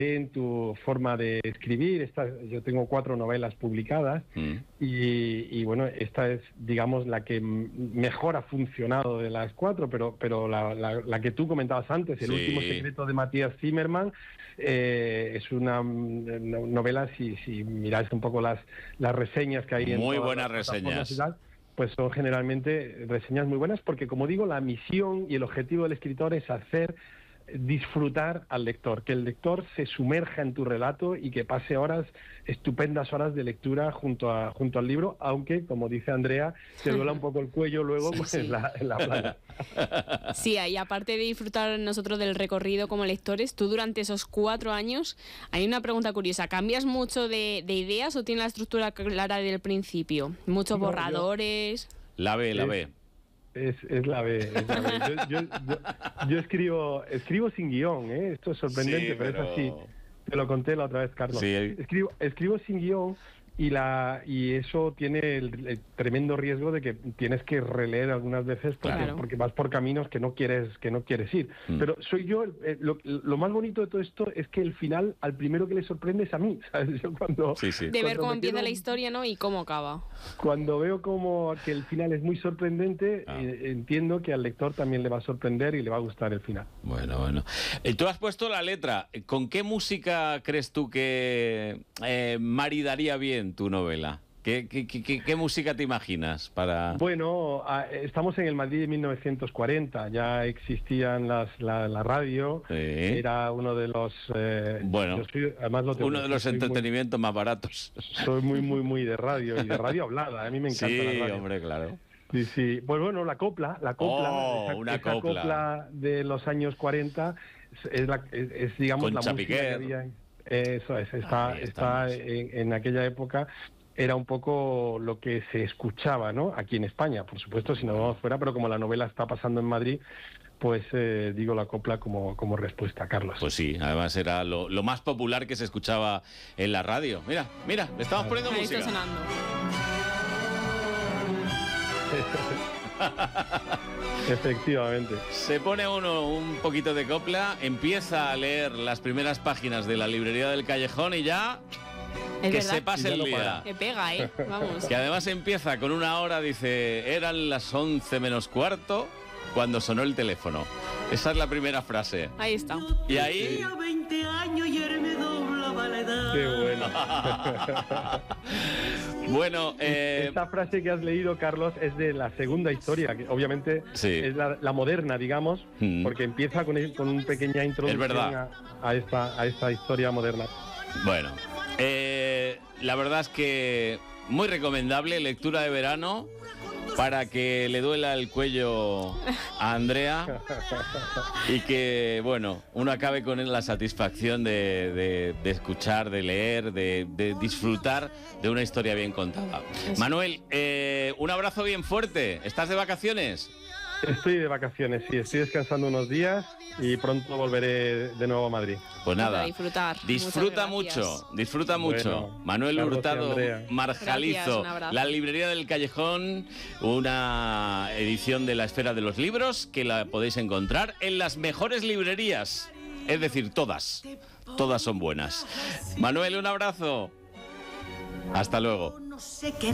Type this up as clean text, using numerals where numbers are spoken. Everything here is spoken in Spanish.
en tu forma de escribir. Yo tengo 4 novelas publicadas y bueno, esta es, digamos, la que mejor ha funcionado de las 4, pero la que tú comentabas antes, El último secreto de Matías Zimmerman, es una novela, si miráis un poco las reseñas que hay en muy todas buenas las reseñas. y tal, pues son generalmente reseñas muy buenas, porque, como digo, la misión y el objetivo del escritor es hacer disfrutar al lector, que el lector se sumerja en tu relato y que pase estupendas horas de lectura junto al libro, aunque, como dice Andrea, te duela un poco el cuello luego en la playa. Sí, y aparte de disfrutar nosotros del recorrido como lectores, tú durante esos 4 años, hay una pregunta curiosa, ¿cambias mucho de ideas o tienes la estructura clara del principio? ¿Muchos borradores? La B. Es la B. Yo escribo sin guión, ¿eh? Esto es sorprendente, pero es así. Te lo conté la otra vez, Carlos. Sí. Escribo sin guión y eso tiene el tremendo riesgo de que tienes que releer algunas veces porque vas por caminos que no quieres ir. Pero soy yo, lo más bonito de todo esto es que el final, al primero que le sorprende es a mí, ¿sabes? Yo de ver cómo empieza la historia, ¿no? Y cómo acaba. Cuando veo como que el final es muy sorprendente, entiendo que al lector también le va a sorprender y le va a gustar el final. Bueno. Tú has puesto la letra. ¿Con qué música crees tú que maridaría bien tu novela? ¿Qué música te imaginas para...? Bueno, estamos en el Madrid de 1940, ya existían la radio, era uno de los... uno de los entretenimientos más baratos. Soy muy de radio, y de radio hablada, a mí me encanta la radio. Sí, hombre, claro. Sí. Pues bueno, la copla, esa copla de los años 40 es digamos, con la Chapiquer. música que había. Eso es, está en aquella época. Era un poco lo que se escuchaba, ¿no? Aquí en España, por supuesto, si no vamos fuera, pero como la novela está pasando en Madrid, pues digo la copla como respuesta, Carlos. Pues sí, además era lo más popular que se escuchaba en la radio. Mira, le estamos poniendo música. Está sonando. Efectivamente. Se pone uno un poquito de copla, empieza a leer las primeras páginas de La librería del callejón y ya... Es que verdad. se pase el día. Que pega, vamos. Que además empieza con una hora, dice, eran las 11 menos cuarto cuando sonó el teléfono. Esa es la primera frase. Ahí está. Y ahí... Tenía 20 años y él me doblaba la edad. Qué bueno. Bueno, esta frase que has leído, Carlos, es de la segunda historia, que obviamente es la moderna, digamos, porque empieza con una pequeña introducción a esta historia moderna. Bueno, la verdad es que muy recomendable, lectura de verano, para que le duela el cuello a Andrea y que, bueno, uno acabe con la satisfacción de escuchar, de leer, de disfrutar de una historia bien contada. Manuel, un abrazo bien fuerte. ¿Estás de vacaciones? Estoy de vacaciones, sí, estoy descansando unos días y pronto volveré de nuevo a Madrid. Pues nada, disfruta mucho. Bueno, Manuel Carlos Hurtado Marjalizo, La librería del callejón, una edición de La Esfera de los Libros que la podéis encontrar en las mejores librerías, es decir, todas son buenas. Manuel, un abrazo. Hasta luego.